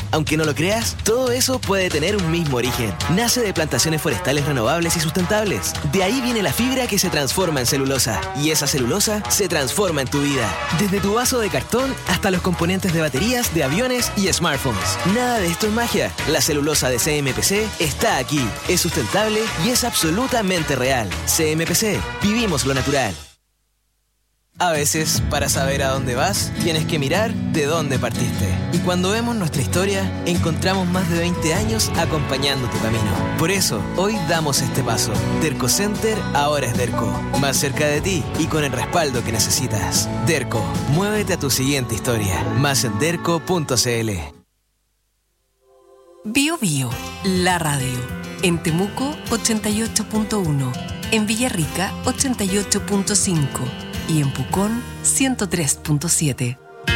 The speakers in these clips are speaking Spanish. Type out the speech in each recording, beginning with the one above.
Aunque no lo creas, todo eso puede tener un mismo origen. Nace de plantaciones forestales renovables y sustentables. De ahí viene la fibra que se transforma en celulosa. Y esa celulosa se transforma en tu vida. Desde tu vaso de cartón hasta los componentes de baterías, de aviones y smartphones. Nada de esto es magia. La celulosa de CMPC está aquí. Es sustentable y es absolutamente real. CMPC. Vivimos lo natural. A veces, para saber a dónde vas, tienes que mirar de dónde partiste. Y cuando vemos nuestra historia, encontramos más de 20 años acompañando tu camino. Por eso, hoy damos este paso. Derco Center ahora es Derco. Más cerca de ti y con el respaldo que necesitas. Derco, muévete a tu siguiente historia. Más en derco.cl. Bio Bio, la radio. En Temuco, 88.1. En Villarrica, 88.5. Y en Pucón, 103.7.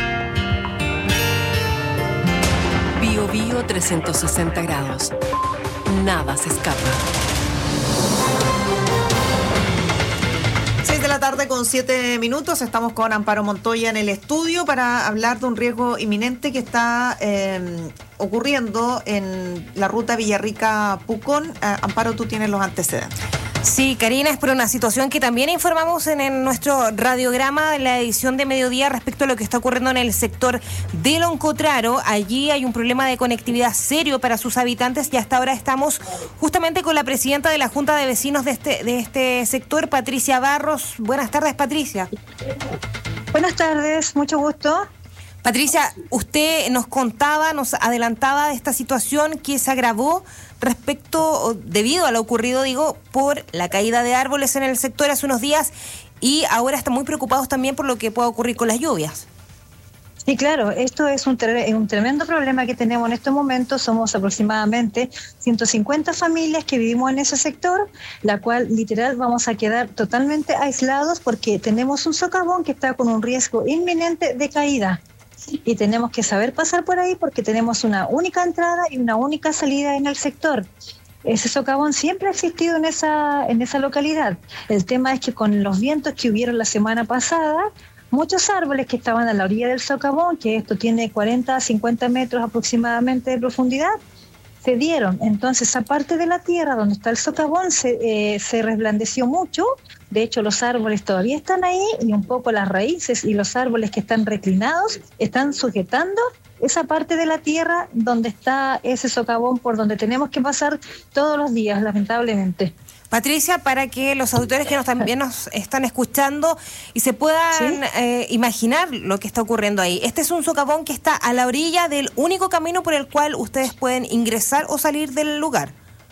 Bio Bio 360 grados. Nada se escapa. 6 de la tarde con 7 minutos. Estamos con Amparo Montoya en el estudio para hablar de un riesgo inminente que está ocurriendo en la ruta Villarrica-Pucón. Amparo, tú tienes los antecedentes. Sí, Karina, es por una situación que también informamos en nuestro radiograma de la edición de mediodía respecto a lo que está ocurriendo en el sector de Loncotraro. Allí hay un problema de conectividad serio para sus habitantes y hasta ahora estamos justamente con la presidenta de la Junta de Vecinos de este sector, Patricia Barros. Buenas tardes, Patricia. Buenas tardes, mucho gusto. Patricia, usted nos contaba, nos adelantaba de esta situación que se agravó debido a lo ocurrido, por la caída de árboles en el sector hace unos días y ahora están muy preocupados también por lo que pueda ocurrir con las lluvias. Sí, claro, esto es un tremendo problema que tenemos en estos momentos. Somos aproximadamente 150 familias que vivimos en ese sector, la cual literal vamos a quedar totalmente aislados porque tenemos un socavón que está con un riesgo inminente de caída. Y tenemos que saber pasar por ahí porque tenemos una única entrada y una única salida en el sector. Ese socavón siempre ha existido en esa localidad. El tema es que con los vientos que hubieron la semana pasada, muchos árboles que estaban a la orilla del socavón, que esto tiene 40 a 50 metros aproximadamente de profundidad, se dieron. Entonces, esa parte de la tierra donde está el socavón se reblandeció mucho. De hecho, los árboles todavía están ahí y un poco las raíces y los árboles que están reclinados están sujetando esa parte de la tierra donde está ese socavón por donde tenemos que pasar todos los días, lamentablemente. Patricia, para que los auditores que también nos están escuchando y se puedan imaginar lo que está ocurriendo ahí. Este es un socavón que está a la orilla del único camino por el cual ustedes pueden ingresar o salir del lugar.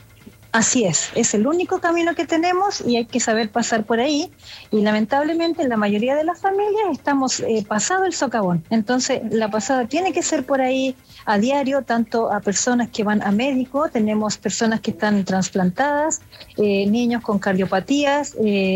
Así es el único camino que tenemos y hay que saber pasar por ahí. Y lamentablemente en la mayoría de las familias estamos pasado el socavón. Entonces la pasada tiene que ser por ahí a diario, tanto a personas que van a médico, tenemos personas que están trasplantadas, niños con cardiopatías,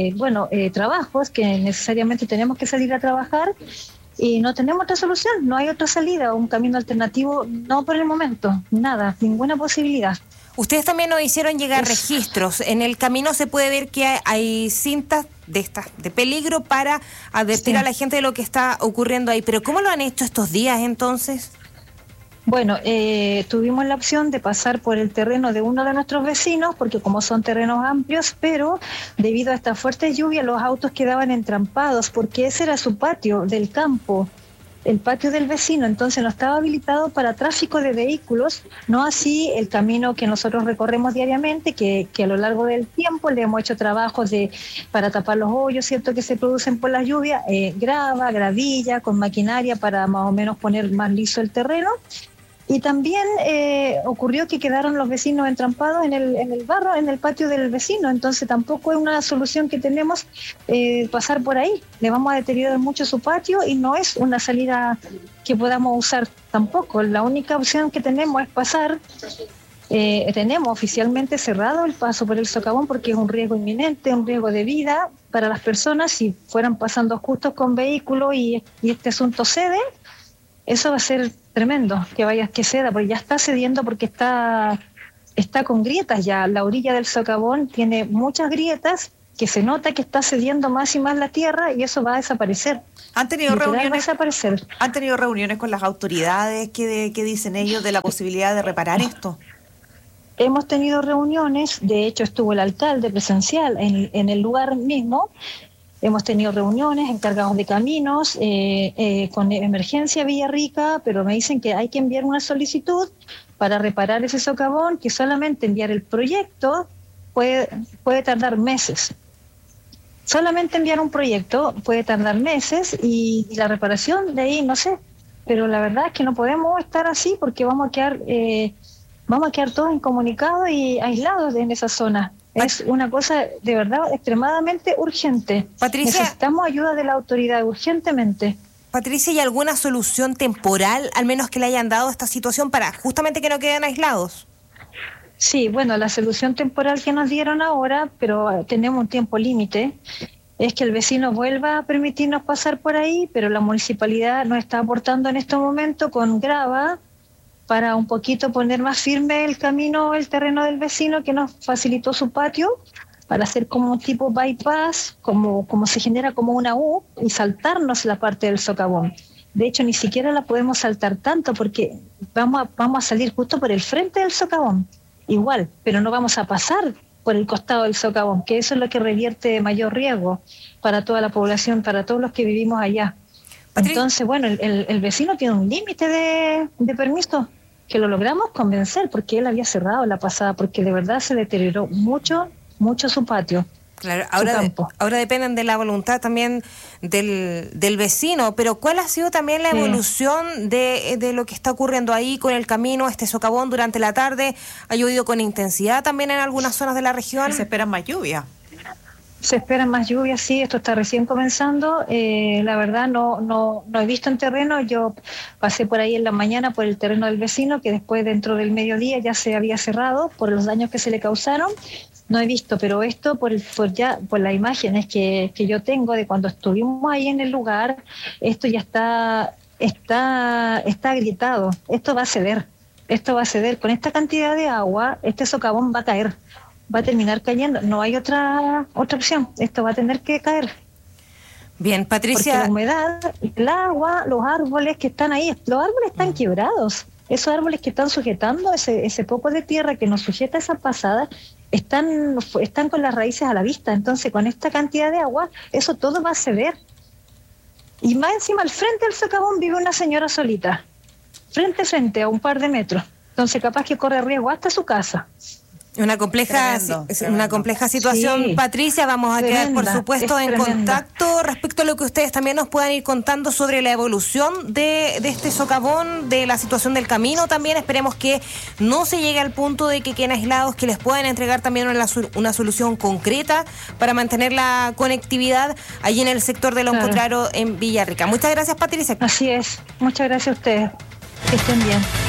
trabajos que necesariamente tenemos que salir a trabajar. Y no tenemos otra solución, no hay otra salida, un camino alternativo, no por el momento, nada, ninguna posibilidad. Ustedes también nos hicieron llegar registros. En el camino se puede ver que hay cintas de peligro para advertir a la gente de lo que está ocurriendo ahí. Pero ¿cómo lo han hecho estos días entonces? Bueno, tuvimos la opción de pasar por el terreno de uno de nuestros vecinos, porque como son terrenos amplios, pero debido a esta fuerte lluvia los autos quedaban entrampados, porque ese era su patio del campo, el patio del vecino, entonces no estaba habilitado para tráfico de vehículos, no así el camino que nosotros recorremos diariamente, que a lo largo del tiempo le hemos hecho trabajos para tapar los hoyos, ¿cierto?, que se producen por la lluvia, gravilla, con maquinaria para más o menos poner más liso el terreno. Y también ocurrió que quedaron los vecinos entrampados en el barro, en el patio del vecino, entonces tampoco es una solución que tenemos pasar por ahí. Le vamos a deteriorar mucho su patio y no es una salida que podamos usar tampoco. La única opción que tenemos es pasar. Tenemos oficialmente cerrado el paso por el socavón porque es un riesgo inminente, un riesgo de vida para las personas. Si fueran pasando justos con vehículos y este asunto cede, eso va a ser tremendo, que ceda, porque ya está cediendo, porque está con grietas ya. La orilla del socavón tiene muchas grietas que se nota que está cediendo más y más la tierra y eso va a desaparecer. ¿Han tenido Literal, va a reuniones? desaparecer. ¿Han tenido reuniones con las autoridades? ¿Qué dicen ellos de la posibilidad de reparar esto? Hemos tenido reuniones, de hecho estuvo el alcalde presencial en el lugar mismo. Hemos tenido reuniones, encargados de caminos, con Emergencia Villarrica, pero me dicen que hay que enviar una solicitud para reparar ese socavón, que solamente enviar el proyecto puede tardar meses. Solamente enviar un proyecto puede tardar meses y la reparación de ahí, no sé. Pero la verdad es que no podemos estar así porque vamos a quedar todos incomunicados y aislados en esa zona. Es una cosa de verdad extremadamente urgente. Patricia, necesitamos ayuda de la autoridad urgentemente. Patricia, ¿hay alguna solución temporal, al menos que le hayan dado a esta situación para justamente que no queden aislados? Sí, bueno, la solución temporal que nos dieron ahora, pero tenemos un tiempo límite, es que el vecino vuelva a permitirnos pasar por ahí, pero la municipalidad nos está aportando en este momento con grava para un poquito poner más firme el camino, el terreno del vecino que nos facilitó su patio, para hacer como un tipo bypass, como se genera como una U, y saltarnos la parte del socavón. De hecho, ni siquiera la podemos saltar tanto porque vamos a salir justo por el frente del socavón, igual, pero no vamos a pasar por el costado del socavón, que eso es lo que revierte mayor riesgo para toda la población, para todos los que vivimos allá. Entonces, bueno, el vecino tiene un límite de permiso que lo logramos convencer porque él había cerrado la pasada, porque de verdad se deterioró mucho su patio. Claro, campo. ahora dependen de la voluntad también del vecino, pero ¿cuál ha sido también la evolución de lo que está ocurriendo ahí con el camino, este socavón durante la tarde? ¿Ha llovido con intensidad también en algunas zonas de la región? ¿Se esperan más lluvia? Se esperan más lluvias, sí, esto está recién comenzando. La verdad no he visto en terreno, yo pasé por ahí en la mañana por el terreno del vecino, que después dentro del mediodía ya se había cerrado por los daños que se le causaron. No he visto, pero esto por las imágenes que yo tengo de cuando estuvimos ahí en el lugar, esto ya está agrietado, esto va a ceder. Con esta cantidad de agua, este socavón va a caer. Va a terminar cayendo, no hay otra opción, esto va a tener que caer. Bien, Patricia. Porque la humedad, el agua, los árboles que están ahí, los árboles están quebrados, esos árboles que están sujetando ese poco de tierra que nos sujeta esa pasada, están con las raíces a la vista, entonces con esta cantidad de agua, eso todo va a ceder. Y más encima, al frente del socavón vive una señora solita, frente a un par de metros, entonces capaz que corre riesgo hasta su casa. Una compleja situación, sí. Patricia. Vamos a quedar, por supuesto, en contacto respecto a lo que ustedes también nos puedan ir contando sobre la evolución de este socavón, de la situación del camino también. Esperemos que no se llegue al punto de que queden aislados, que les puedan entregar también una solución concreta para mantener la conectividad allí en el sector de Loncotraro, en Villarrica. Muchas gracias, Patricia. Así es. Muchas gracias a ustedes. Que estén bien.